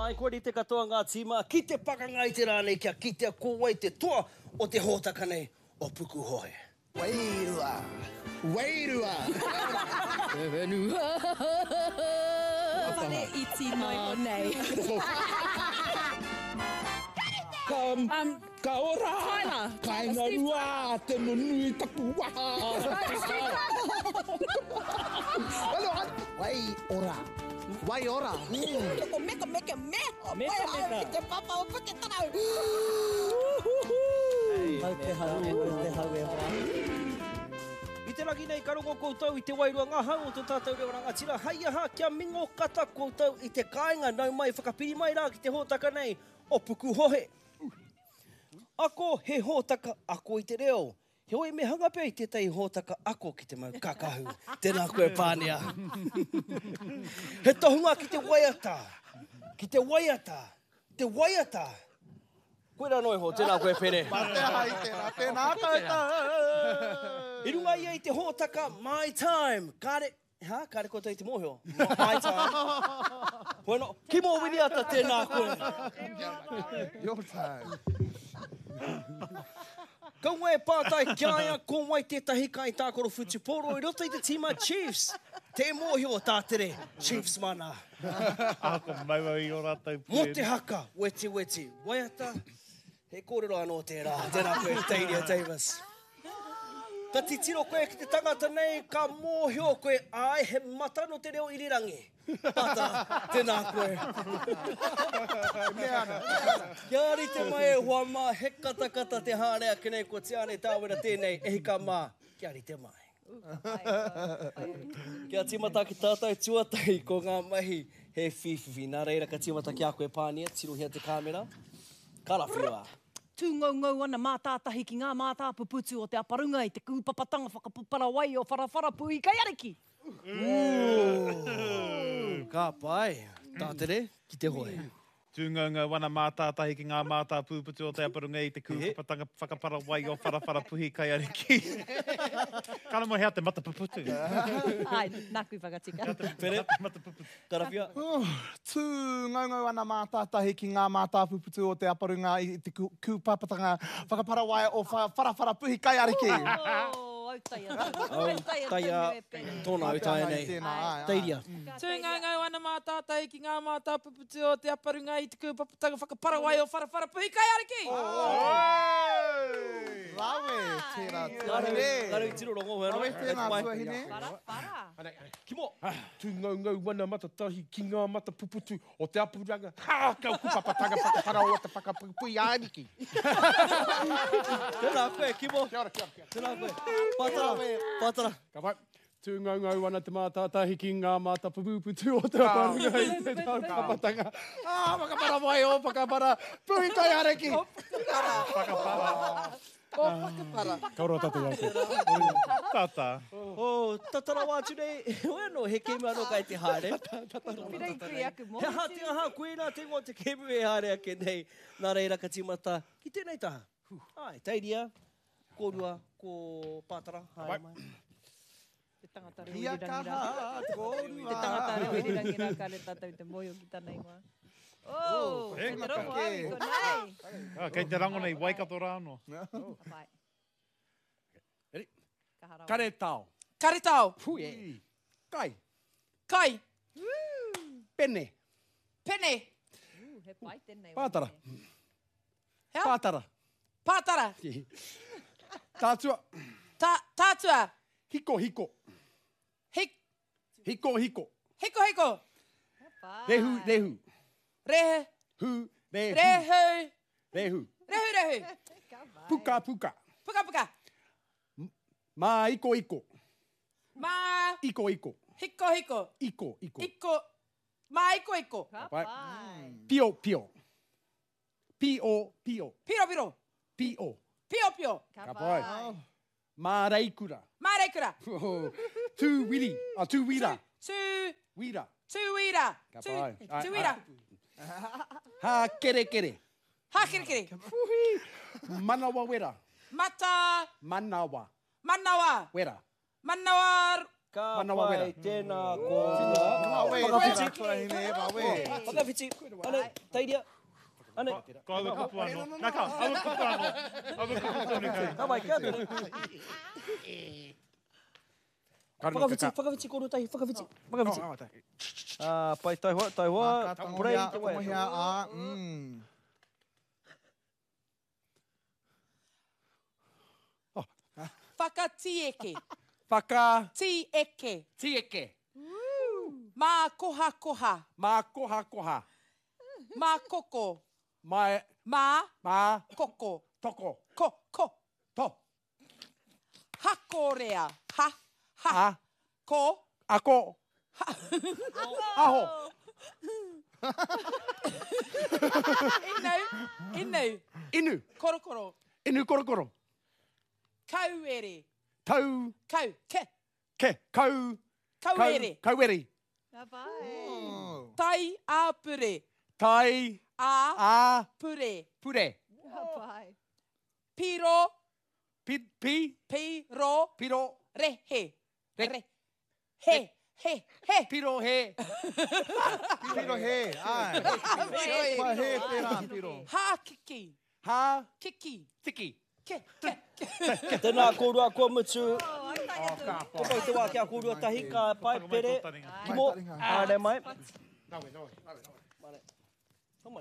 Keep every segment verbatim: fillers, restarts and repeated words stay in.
ai kori te katoa ngā tīma, ki te pakangai te rānei kia kitea kōwai te toa o te hōtaka nei o Puku Hohe. Wairua! Wairua! E whenua! Whare iti noa nei. Ka, Um, ka ora! Tyler. Kainga rua! Te nunui tapu waha! Alo, wai ora! Wai ora! Ko meka meka me. Meka, meka. Te papa o puke tarau. Hau te hau, hau te hau e hoa. I te raki nei karongo koutou i te wairua ngā hau o te tātou reo rangatira. Hai aha, kia mingo kata koutou i te kāinga nau mai whakapiri mai rā ki te hōtaka nei o Puku Hohe. Ako he hōtaka ako i te reo. He oi me hangapea i tētai hōtaka ako ki te mau kakahu. Tēnā koe pānea. He tohunga ki te waiata. Ki te waiata. Te waiata. Koe rā noi ho, tēnā koe pere. Mate hai tēnā, tēnā koutou! I runga ia i te hōtaka My Time. Kāre, ha? Kāre koutou i te mōhio? My Time. Bueno, ki mō wini ata tēnā koe. Your time. Kau e pātai kiaia ko mai tētahi kai tākoro Futuporo i roto i te tīma Chiefs. Te mōhio tātere, Chiefs mana. Ako maua i o rātou Mo pēr. te haka, weti weti. Waiata, he kōrero anō tērā. Tēnā koe, Tairia Davis. Ka titiro koe ki te tangata nei, ka mōhio koe, ai he mata no te reo irirangi. Pata, tēnā koe. Kia ari te mai e hoa mā, he katakata te hārea kenei ko te ane tāwera tēnei, ehi ka mā, kia ari te mai. Kia timata ki tātai tuatai ko ngā mahi he whiwhiwi. Nā reira ka timata ki a koe pānia, tirohia te kāmera. Karawhiua. Tū ngau ngau ana mātātahi ki ngā mātā puputu o te aparunga i te kūpapatanga whakapupara wai o wharawhara pui kai ariki. Ka pai. Tātere, ki te hoe. Tūngaunga wana mātātahi ki ngā mātā pūputu o te aparunga i te kūpapatanga whakapara wai o wharawhara puhi kai ariki. Kāna mo hea te mata puputu. Ai, nā kui whakatika. Pere, Mata puputu. Karawhia. Oh, tū ngaungau ana mātātahi ki ngā mātā puputu o te aparunga i te ku- kūpapatanga whakaparawai o wha- wharawhara puhi kai ariki. Oh, autaia. Autaia, tōna autaia nei. Tēnā, ai, ai. Teiria. Tūngangau ana mātātai ki ngā mātā puputu o te aparunga i te kūpapatanga whakaparawai o wharawhara puhi kai ariki. Rawe, tēnā, Ngaru, tēnā. ngaru i tiro rongo hea. Rawe, tēnā, tuahine. Para, para. Kimo. Tu ngaungau wana matatahi ki ngā mata puputu o te apuranga. Ha! Kau kupapatanga whakapara o te whakapui āriki. Tēnā koe, Kimo. Kia ora, kia ora, kia ora. Tēnā koe. Pātara, pātara. Ka whai. Tu ngaungau wana te mātātahi ki ngā mata puputu o te apuranga i te whakapatanga. Ah, whakapara mai o whakapara puhi kai āriki. O whakapara. Ka ora tatu atu. Tata. O, tatara wātu nei, oe no he kēmu anō kai te haere. Pira i kui aku mo. He ha te aha, koe nā te ngō te kēmu e haere ake nei. Nā reira ka timata, ki tēnei taha. Ai, teiria, kōrua, ko pātara, haere mai. Te tangata Kia rewirirangi rā. kaha, Te kōrua. tangata rewirirangi rā ka re tātou te moio ki tānei wā. Oh, e, te rongo ke. awi ko nei. Ah, kei te rango nei, waikato rāno. Apai. Ready? Ka harawa. Kare tau. Karitau. Pui. Kai. Kai. Pene. Pene. Uh, he pai tēnei wā. Pātara. Hea? Pātara. Pātara. Tātua. Tā, tātua. Hiko, hiko. Hik, Hiko, hiko. hiko hiko. Pai. Rehu, rehu. Rehe. Hu, rehu. Rehu. Rehu. Rehu, rehu. Ka vai. Puka, puka. Puka, puka. Mā iko, iko. Mā Iko, iko. hiko, hiko. Iko, iko. Iko. Mā iko, iko. Ka Pai. pai. Pio, pio. Pio, pio. Piro, piro. Pio. Pio, pio. Ka Ka pai. pai. Mā reikura. Mā reikura. Tū wiri. Ah, tū wira. Tū, Wira. tū wira. Ka Tū, pai. Ai, tū ai. wira. Ha, kere, kere. Ha, kiri, kiri. Manawa wera. Mata, Manawa manawa. wera. Manawa Ka Manawa pai wera. tēnā kōrua. Mawe, Whakawhiti. tērā kura hine, mawe. Whakawhiti. Ane, tairia. Ane, Ko awa kupu anō. Nā ka, awa kupu anō. Awa kupu tonu kai. ka mai, kia tēne. Whakawhiti, whakawhiti kōrua tahi, whakawhiti. Whakawhiti. Ah, pai tai hoa, tai hoa. Ka tango Purei hea, te tango wai. hea, a, mm. Whakatieke. Whaka Tieke. tieke. Mā koha koha. Mā koha koha. Mā koko. Mai Mā mā koko. toko. Ko, ko. To. Hakorea. Ha, ha. A. Ko. Ako. Aho. Inau. Inau. Inu. Korokoro. Inu korokoro. Kauere. Tau. Kau. Ke. Ke. Kau. Kauere. Kau. Kauere. Oh. Tai āpure. Tai. A. A. Pure. Pure. Piro. Pi. Pi. Piro. Piro. Rehe. Re- Re. He. He. He. Piro he. Piro he, ai. Pa he, tērā, piro. Ha kiki. Ha. Kiki. Tiki. Ke. Ke. Tēnā kōrua kua mutu. Oh, ka Te pai te wā kia kōrua tahi, ka pai pere. Kimo, taringa. āre mai. Nawe, nawe, nawe. Tamai.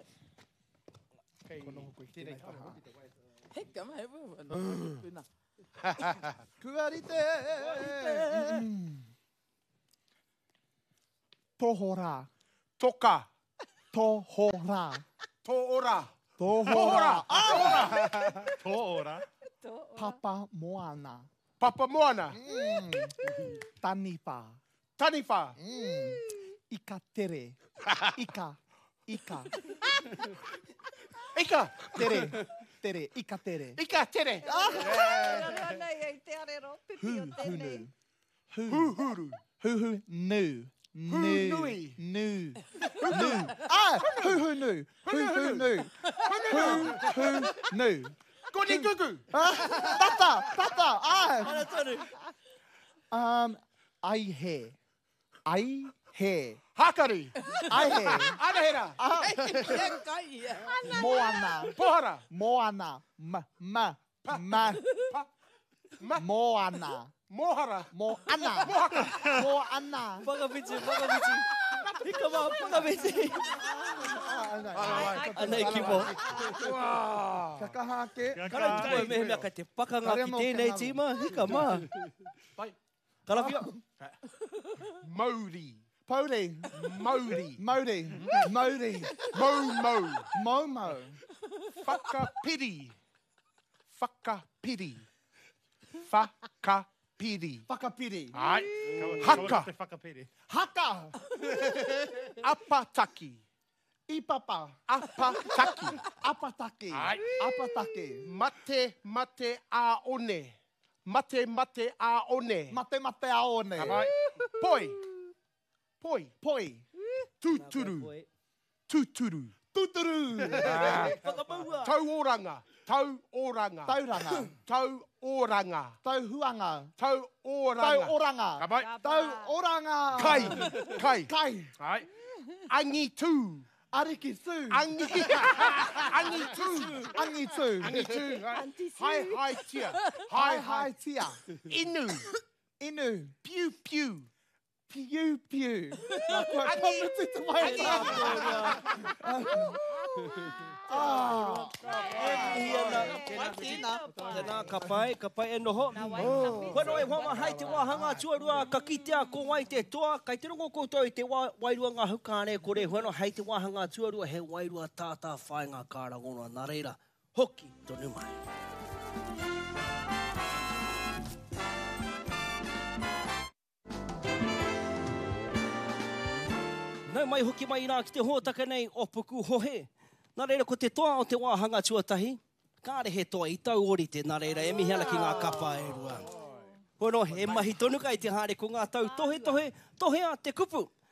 Heka mai. Puna. Kua rite. Mm. Tohora. Toka. Tohora. Toora. Tohora. Tō ora. Papa Moana. Papa Moana. Mm. Tanipa. Taniwha. Mm. Ika tere. Ika. Ika. Ika. Tere. Tere. Ika tere. Ika tere. Hu hunu. Hu. Huhuru. Hu hu nu. Hu Nu. nui. Nu. Nu. Ah, hu hu nu. Hu hu nu. Hu hu nu. Koni kuku. Ah, tata, tata. Ah. Mana tonu. Um, ai he. Ai he. Hakari. Ai he. Anahera. Ia kai ia. Moana. Pohara. Moana. Ma, ma, ma. Pa. Ma. Moana. Mohara. Moana. Moana. Whakawhiti, whakawhiti. Hika mā, whakawhiti. Anei ki mo. Wow. Kakahake. Kara i tuko e mehe mea kai te pakanga ki tēnei tīma. Hika mā. Pai. Karawhia. Mauri. Pauri. Mauri. Mauri. Mauri. Mau mau. Momo. Whakapiri. Whakapiri. Whakapiri. Whakapiri. Ai. Haka. Haka. Te whakapere. Haka. Apataki. Ipapa. Apataki. Apataki. Ai. Apataki. Mate mate a one. Mate mate a one. Mate mate aone. Ai. Poi. Poi. Poi. Tuturu. Tuturu. Tuturu. Whakapaua. Tau oranga. Tau oranga. Tauranga. Tau oranga. Tauhuanga. Tau Tau oranga. oranga. Kabai. Tau oranga. Kai. Kai. Kai. Ai. Angi tu. Ariki su. Angi. Angi tu. Angi tu. Angi tu. Hai hai tia. Hai hai tia. Inu. Inu. Pew pew. Piu piu. Nā kua Angi. kamutu te mai rā. Ah. Tēnā, ka pai, ka pai e noho. Whanau e whama hai te wāhanga tuarua, ka kitea ko wai te toa, kai te rongo koutou i te wā- wairua ngā hukāne kore, whanau hai te wāhanga tuarua, he wairua tātā whai ngā kārangonua. Nā reira, hoki tonu mai. Nau mai hoki mai nā ki te hōtaka nei o puku hohe. Nā reira, ko te toa o te wāhanga tuatahi, kāre he toa i tau ori te nā reira, e mihi ana ki ngā kapa e rua. Pono, he mahi tonu kai te hāre ko ngā tau tohe tohe, tohe a te kupu.